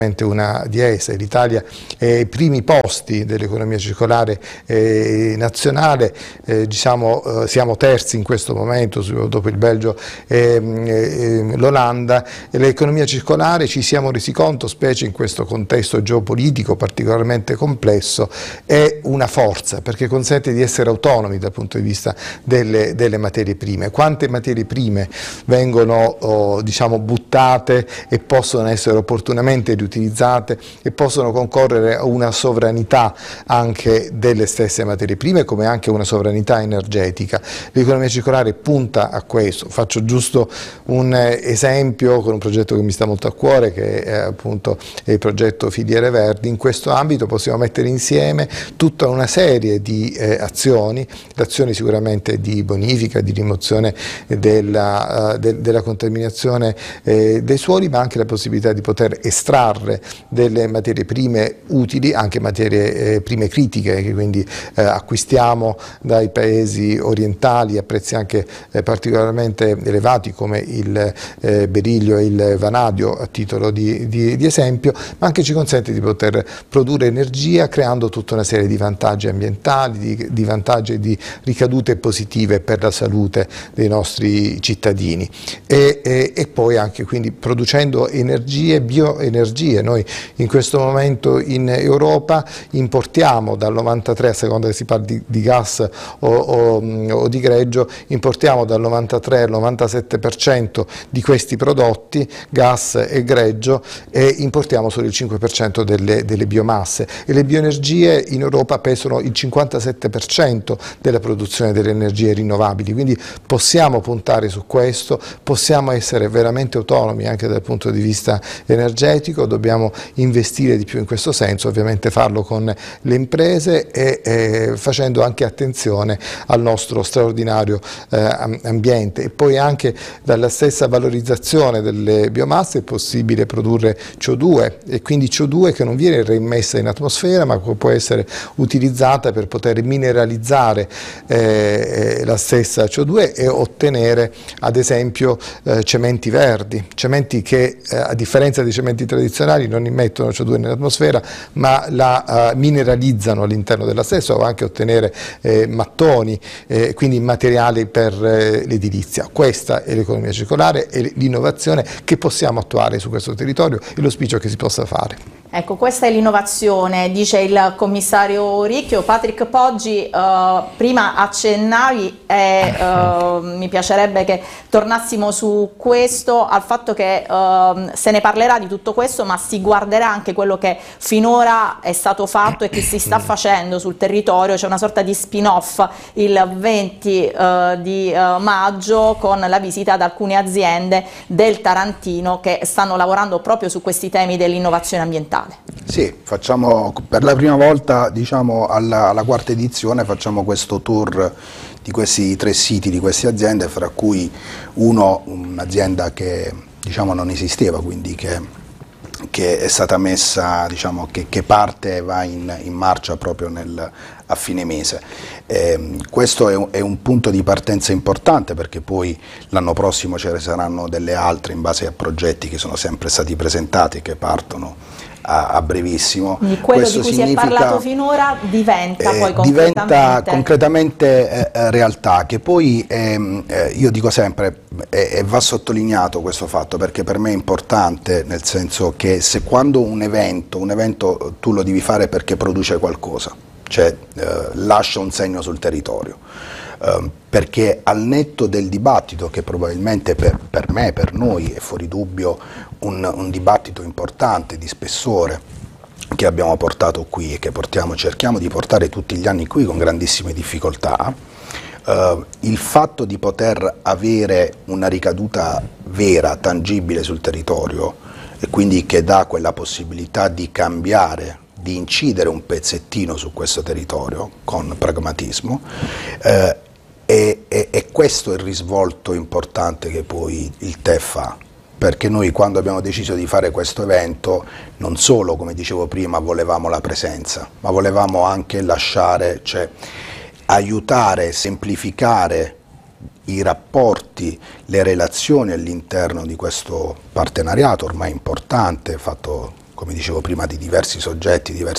una di esse. L'Italia è ai primi posti dell'economia circolare nazionale, diciamo, siamo terzi in questo momento dopo il Belgio e l'Olanda. L'economia circolare, ci siamo resi conto, specie in questo contesto geopolitico particolarmente complesso, è una forza perché consente di essere autonomi dal punto di vista delle materie prime. Quante materie prime vengono diciamo, buttate e possono essere opportunamente riutilizzate e possono concorrere a una sovranità anche delle stesse materie prime, come anche una sovranità energetica. L'economia circolare punta a questo. Faccio giusto un esempio con un progetto che mi sta molto a cuore, che è appunto il progetto Filiere Verdi. In questo ambito possiamo mettere insieme tutta una serie di azioni sicuramente di bonifica, di rimozione della contaminazione dei suoli, ma anche la possibilità di poter estrarre delle materie prime utili, anche materie prime critiche, che quindi acquistiamo dai paesi orientali a prezzi anche particolarmente elevati, come il beriglio e il vanadio, a titolo di esempio, ma anche ci consente di poter produrre energia creando tutta una serie di vantaggi ambientali, di vantaggi e di ricadute positive per la salute dei nostri cittadini e poi anche quindi producendo energie, bioenergie. Noi in questo momento in Europa importiamo dal 93, a seconda che si parli di gas o di greggio, importiamo dal 93 al 97% di questi prodotti, gas e greggio, e importiamo solo il 5% delle biomasse, e le bioenergie in Europa pesano il 57% della produzione delle energie rinnovabili, quindi possiamo puntare su questo, possiamo essere veramente autonomi anche dal punto di vista energetico. Dobbiamo investire di più in questo senso, ovviamente farlo con le imprese e facendo anche attenzione al nostro straordinario ambiente. E poi anche dalla stessa valorizzazione delle biomasse è possibile produrre CO2, e quindi CO2 che non viene reimmessa in atmosfera, ma può essere utilizzata per poter mineralizzare la stessa CO2 e ottenere ad esempio cementi verdi, cementi che a differenza dei cementi tradizionali non immettono CO2 nell'atmosfera, ma la mineralizzano all'interno della stessa, o anche ottenere mattoni, quindi materiali per l'edilizia. Questa è l'economia circolare e l'innovazione che possiamo attuare su questo territorio e l'auspicio che si possa fare. Ecco, questa è l'innovazione, dice il commissario Ricchio. Patrick Poggi, prima accennavi e mi piacerebbe che tornassimo su questo, al fatto che se ne parlerà di tutto questo, ma si guarderà anche quello che finora è stato fatto e che si sta facendo sul territorio. C'è una sorta di spin-off il 20 di maggio con la visita ad alcune aziende del Tarantino che stanno lavorando proprio su questi temi dell'innovazione ambientale. Sì, facciamo per la prima volta, diciamo alla quarta edizione, facciamo questo tour di questi 3 siti, di queste aziende, fra cui un'azienda che diciamo non esisteva, quindi che è stata messa, diciamo, che parte e va in marcia proprio a fine mese. Questo è un punto di partenza importante, perché poi l'anno prossimo ce ne saranno delle altre in base a progetti che sono sempre stati presentati e che partono a brevissimo. Quindi quello di cui si è parlato finora diventa poi concretamente realtà, che poi io dico sempre e va sottolineato questo fatto, perché per me è importante, nel senso che quando un evento tu lo devi fare perché produce qualcosa, cioè lascia un segno sul territorio, perché al netto del dibattito che probabilmente per me, per noi è fuori dubbio un dibattito importante, di spessore, che abbiamo portato qui e che cerchiamo di portare tutti gli anni qui con grandissime difficoltà, il fatto di poter avere una ricaduta vera, tangibile sul territorio, e quindi che dà quella possibilità di cambiare, di incidere un pezzettino su questo territorio con pragmatismo, e questo è il risvolto importante che poi il TEF ha, perché noi quando abbiamo deciso di fare questo evento non solo, come dicevo prima, volevamo la presenza, ma volevamo anche lasciare, cioè aiutare, semplificare i rapporti, le relazioni all'interno di questo partenariato ormai importante, fatto come dicevo prima, di diversi soggetti, diverse